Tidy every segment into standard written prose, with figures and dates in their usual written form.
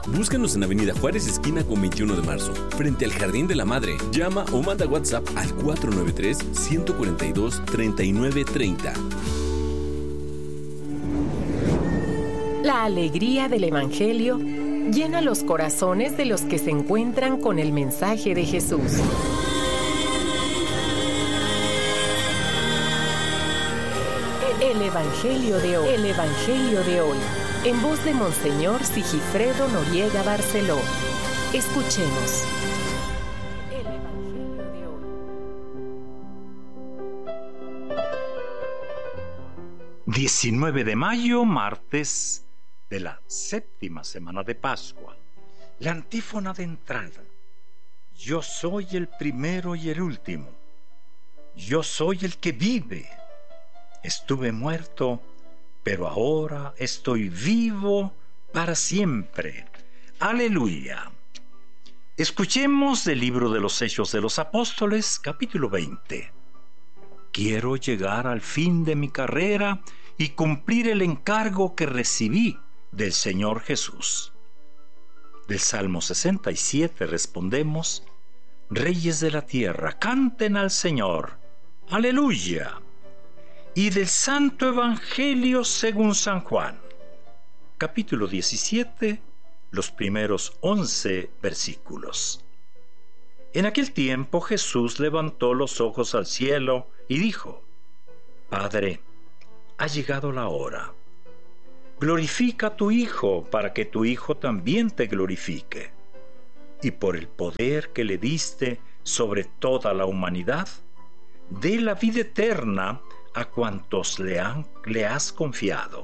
Búscanos en Avenida Juárez, esquina con 21 de marzo, frente al Jardín de la Madre. Llama o manda WhatsApp al 493-142-3930. La alegría del Evangelio llena los corazones de los que se encuentran con el mensaje de Jesús. El Evangelio de hoy. El Evangelio de hoy. En voz de Monseñor Sigifredo Noriega Barceló. Escuchemos. El Evangelio de hoy. 19 de mayo, martes de la séptima semana de Pascua. La antífona de entrada. Yo soy el primero y el último. Yo soy el que vive. Estuve muerto, pero ahora estoy vivo para siempre. Aleluya. Escuchemos del libro de los Hechos de los Apóstoles, capítulo 20. Quiero llegar al fin de mi carrera y cumplir el encargo que recibí del Señor Jesús. Del Salmo 67 respondemos: Reyes de la tierra, canten al Señor. Aleluya. Y del Santo Evangelio según San Juan, capítulo 17, los primeros 11 versículos. En aquel tiempo Jesús levantó los ojos al cielo y dijo: Padre, ha llegado la hora. Glorifica a tu Hijo para que tu Hijo también te glorifique. Y por el poder que le diste sobre toda la humanidad, dé la vida eterna a cuantos le has confiado.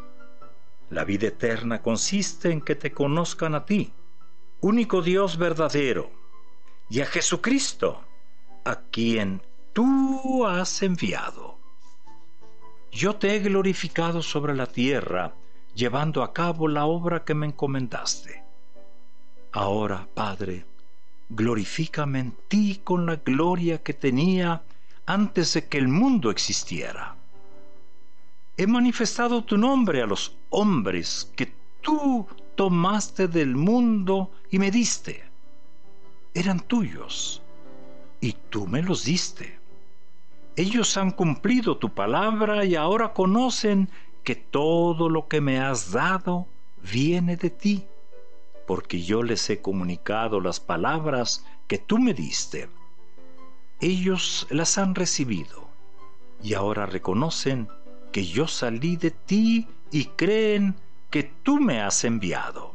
La vida eterna consiste en que te conozcan a ti, único Dios verdadero, y a Jesucristo, a quien tú has enviado. Yo te he glorificado sobre la tierra, llevando a cabo la obra que me encomendaste. Ahora, Padre, glorifícame en ti con la gloria que tenía antes de que el mundo existiera. He manifestado tu nombre a los hombres que tú tomaste del mundo y me diste. Eran tuyos, y tú me los diste. Ellos han cumplido tu palabra y ahora conocen que todo lo que me has dado viene de ti, porque yo les he comunicado las palabras que tú me diste. Ellos las han recibido y ahora reconocen que yo salí de ti y creen que tú me has enviado.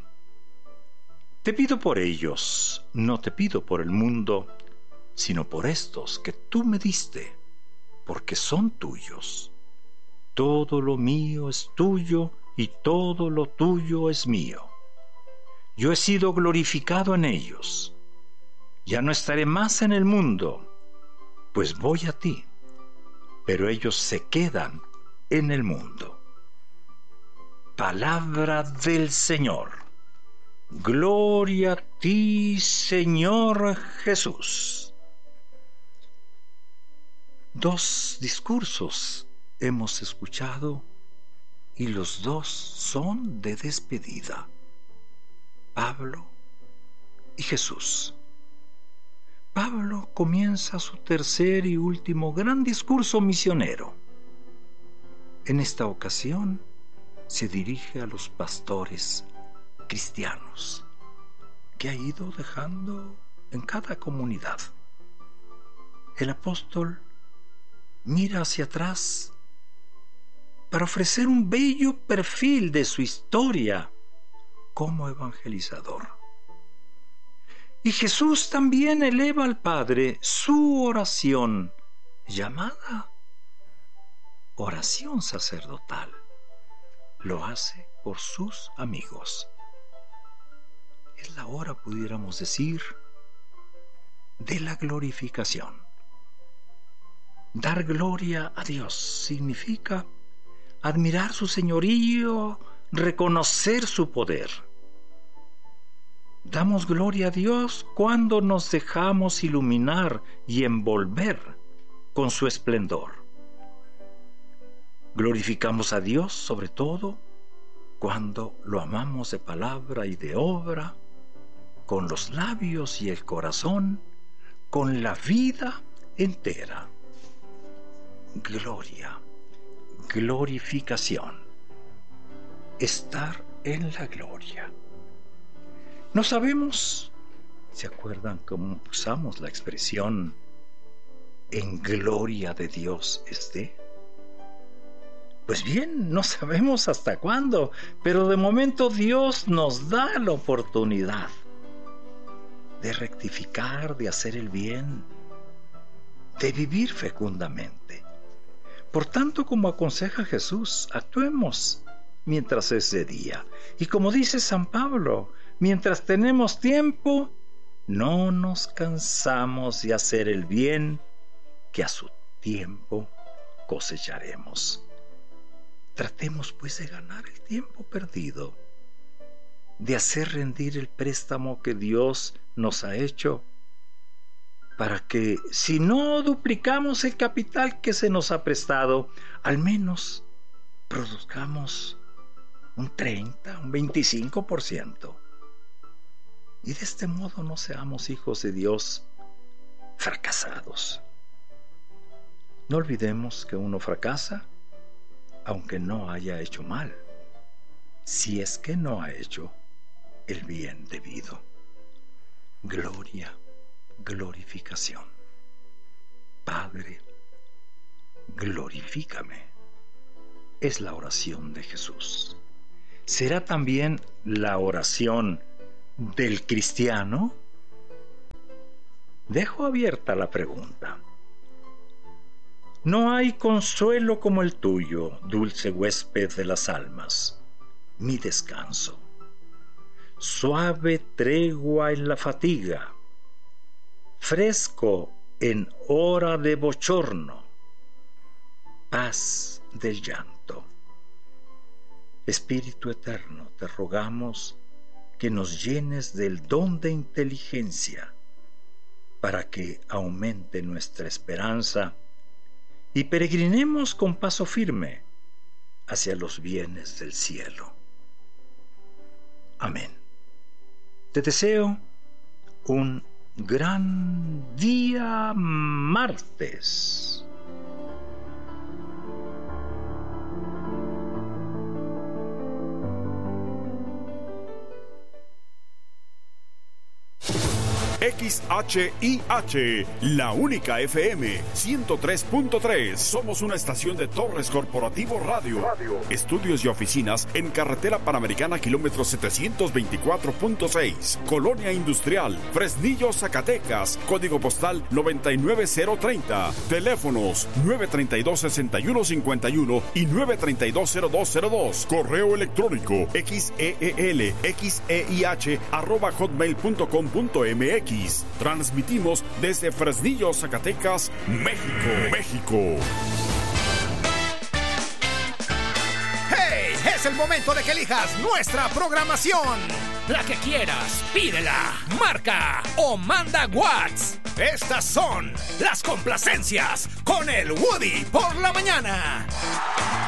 Te pido por ellos, no te pido por el mundo, sino por estos que tú me diste, porque son tuyos. Todo lo mío es tuyo y todo lo tuyo es mío. Yo he sido glorificado en ellos. Ya no estaré más en el mundo, pues voy a ti, pero ellos se quedan en el mundo. Palabra del Señor. Gloria a ti, Señor Jesús. Dos discursos hemos escuchado y los dos son de despedida. Pablo y Jesús. Pablo comienza su tercer y último gran discurso misionero. En esta ocasión se dirige a los pastores cristianos que ha ido dejando en cada comunidad. El apóstol mira hacia atrás para ofrecer un bello perfil de su historia como evangelizador. Y Jesús también eleva al Padre su oración, llamada oración sacerdotal. Lo hace por sus amigos. Es la hora, pudiéramos decir, de la glorificación. Dar gloria a Dios significa admirar su señorío, reconocer su poder. Damos gloria a Dios cuando nos dejamos iluminar y envolver con su esplendor. Glorificamos a Dios sobre todo cuando lo amamos de palabra y de obra, con los labios y el corazón, con la vida entera. Gloria, glorificación, estar en la gloria. No sabemos, ¿se acuerdan cómo usamos la expresión en gloria de Dios esté? Pues bien, no sabemos hasta cuándo, pero de momento Dios nos da la oportunidad de rectificar, de hacer el bien, de vivir fecundamente. Por tanto, como aconseja Jesús, actuemos mientras es de día. Y como dice San Pablo, mientras tenemos tiempo, no nos cansamos de hacer el bien, que a su tiempo cosecharemos. Tratemos pues de ganar el tiempo perdido, de hacer rendir el préstamo que Dios nos ha hecho, para que, si no duplicamos el capital que se nos ha prestado, al menos produzcamos un 30, un 25%. Y de este modo no seamos hijos de Dios fracasados. No olvidemos que uno fracasa aunque no haya hecho mal, si es que no ha hecho el bien debido. Gloria, glorificación. Padre, glorifícame. Es la oración de Jesús. ¿Será también la oración del cristiano? Dejo abierta la pregunta. No hay consuelo como el tuyo, dulce huésped de las almas, mi descanso. Suave tregua en la fatiga, fresco en hora de bochorno, paz del llanto. Espíritu eterno, te rogamos que nos llenes del don de inteligencia para que aumente nuestra esperanza y peregrinemos con paso firme hacia los bienes del cielo. Amén. Te deseo un gran día martes. XHIH, la única FM 103.3. Somos una estación de Torres Corporativo Radio. Estudios y oficinas en Carretera Panamericana, kilómetro 724.6. Colonia Industrial, Fresnillo, Zacatecas. Código postal 99030. Teléfonos 932-6151 y 932-0202. Correo electrónico xeelxeih@hotmail.com.mx. Transmitimos desde Fresnillo, Zacatecas, México. ¡Hey! Es el momento de que elijas nuestra programación. La que quieras, pídela, marca o manda WhatsApp. Estas son las complacencias con el Woody por la mañana.